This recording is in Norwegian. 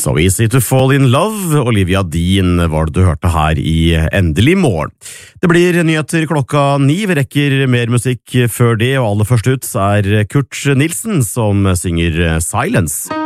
So Easy to Fall in Love, Olivia Dean var det du hørte her i Endelig morgen. Det blir nyheter klokka 9, vi rekker mer musikk før det, og aller først ut er Kurt Nilsen som synger Silence.